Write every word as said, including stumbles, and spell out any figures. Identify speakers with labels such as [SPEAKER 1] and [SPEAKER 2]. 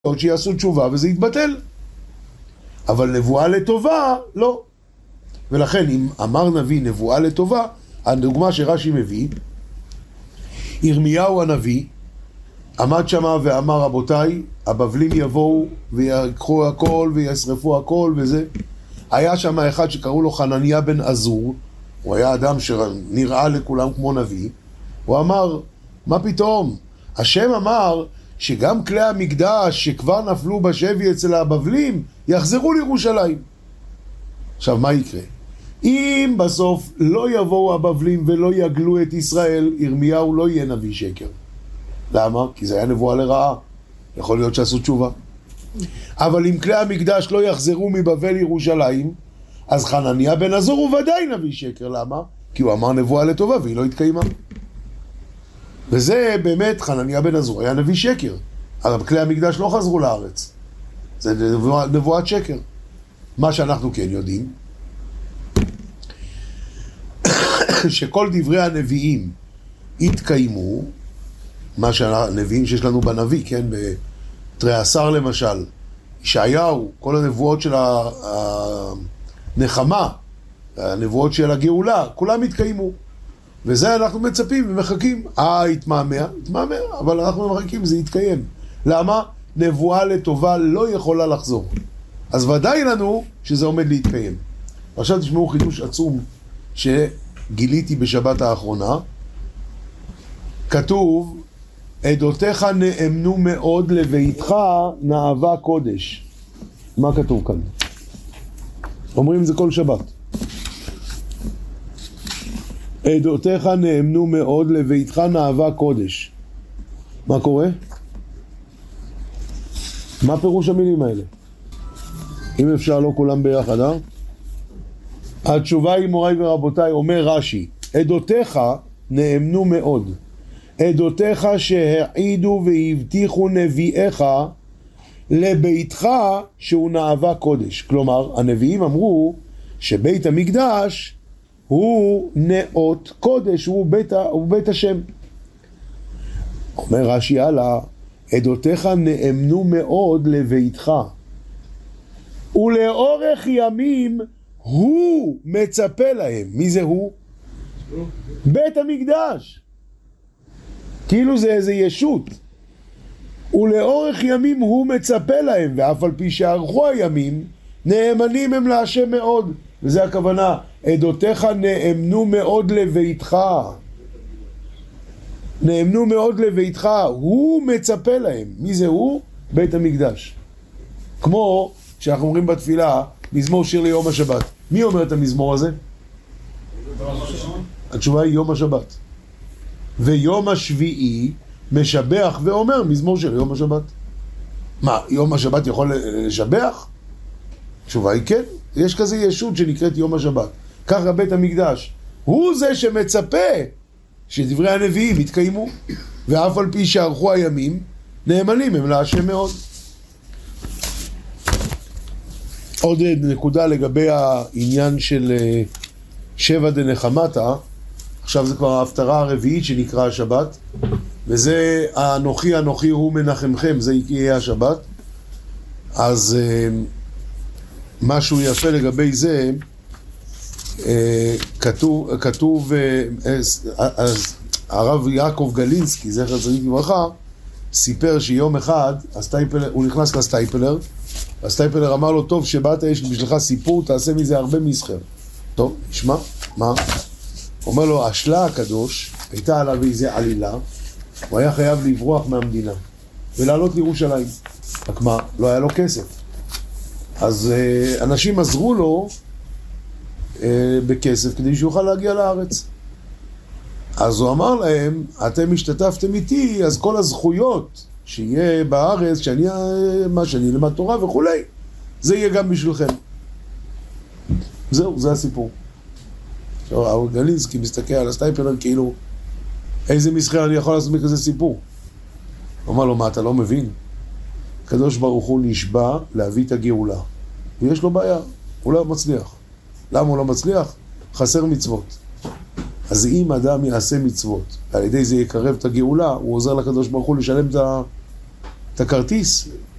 [SPEAKER 1] שיעשו תשובה וזה יתבטל. אבל נבואה לטובה, לא. ולכן אם אמר נביא נבואה לטובה, הדוגמה שרש"י מביא, ירמיהו הנביא עמד שמה ואמר, רבותיי, הבבלים יבואו ויקחו הכל וישרפו הכל וזה. היה שם אחד שקראו לו חנניה בן עזור, הוא היה אדם שנראה לכולם כמו נביא. הוא אמר, מה פתאום? השם אמר שגם כלי המקדש שכבר נפלו בשבי אצל הבבלים יחזרו לירושלים. עכשיו מה יקרה? אם בסוף לא יבואו הבבלים ולא יגלו את ישראל, ירמיהו לא יהיה נביא שקר. למה? כי זה היה נבואה לרעה. יכול להיות שעשו תשובה. אבל אם כלי המקדש לא יחזרו מבבל ירושלים, אז חנניה בן עזור הוא ודאי נביא שקר. למה? כי הוא אמר נבואה לטובה והיא לא התקיימה. וזה באמת, חנניה בן עזור היה נביא שקר. אבל כלי המקדש לא חזרו לארץ. זה נבואה, נבואת שקר. מה שאנחנו כן יודעים, שכל דברי הנביאים התקיימו, מה שהנביאים שיש לנו בנביא, כן, בתרי עשר למשל, ישעיהו, כל הנבואות של הנחמה, הנבואות של הגאולה, כולם התקיימו. וזה אנחנו מצפים ומחכים. אה, התמהמה, התמהמה, אבל אנחנו מחכים, זה יתקיים. למה? נבואה לטובה לא יכולה לחזור. אז ודאי לנו שזה עומד להתקיים. עכשיו תשמעו חידוש עצום שגיליתי בשבת האחרונה. כתוב, עדותיך נאמנו מאוד לביתך נאווה קודש. מה כתוב כאן? אומרים זה כל שבת. עדותיך נאמנו מאוד לביתך נאווה קודש. מה קורה? מה פירוש המילים האלה? אם אפשר לא כולם ביחד, אה? התשובה היא, מוריי ורבותיי, אומר רש"י, עדותיך נאמנו מאוד. עדותיך שהעידו והבטיחו נביאיך לביתך שהוא נאווה קודש. כלומר, הנביאים אמרו שבית המקדש הוא נאות קודש, הוא בית, הוא בית השם. אומר רש"י הלאה, עדותיך נאמנו מאוד לביתך, ולאורך ימים הוא מצפה להם. מי זה הוא? בית המקדש. כאילו זה איזה ישות. ולאורך ימים הוא מצפה להם, ואף על פי שערכו הימים, נאמנים הם להשם מאוד. וזה הכוונה, עדותיך נאמנו מאוד לביתך. נאמנו מאוד לביתך, הוא מצפה להם. מי זה הוא? בית המקדש. כמו שאנחנו אומרים בתפילה, מזמור שיר ליום השבת. מי אומר את המזמור הזה? התשובה היא יום השבת. ויום השביעי משבח ואומר מזמור שיר ליום השבת. מה, יום השבת יכול לשבח? התשובה היא כן. יש כזה ישות שנקראת יום השבת. ככה בית המקדש. הוא זה שמצפה שדברי הנביאים יתקיימו. ואף על פי שערכו הימים, נאמנים הם להשם מאוד. עוד נקודה לגבי העניין של שבע דנחמתה. עכשיו זה כבר ההפטרה הרביעית שנקרא השבת. וזה האנוכי אנוכי הוא מנחמכם, זה יהיה השבת. אז משהו יפה לגבי זה, כתוב, כתוב, אז הרב יעקב גלינסקי, זכר צדיק לברכה, סיפר שיום אחד הסטייפלר, הוא נכנס לסטייפלר, הסטייפלר אמר לו, טוב שבאת, יש בשבילך סיפור, תעשה מזה הרבה מסחר. טוב, נשמע, מה? אומר לו, השלה הקדוש, הייתה עליו איזה עלילה, הוא היה חייב לברוח מהמדינה ולעלות לירושלים. רק מה? לא היה לו כסף. אז uh, אנשים עזרו לו uh, בכסף כדי שיוכל להגיע לארץ. אז הוא אמר להם, אתם השתתפתם איתי, אז כל הזכויות שיהיה בארץ, שאני, מה שאני למד תורה וכו', זה יהיה גם בשבילכם. זהו, זה הסיפור. עכשיו, גלינסקי מסתכל על הסטייפלר כאילו, איזה מסחר אני יכול לעשות מכזה סיפור? הוא אמר לו, מה, אתה לא מבין? הקדוש ברוך הוא נשבע להביא את הגאולה. ויש לו בעיה, הוא לא מצליח. למה הוא לא מצליח? חסר מצוות. אז אם אדם יעשה מצוות, ועל ידי זה יקרב את הגאולה, הוא עוזר לקדוש ברוך הוא לשלם את הכרטיס,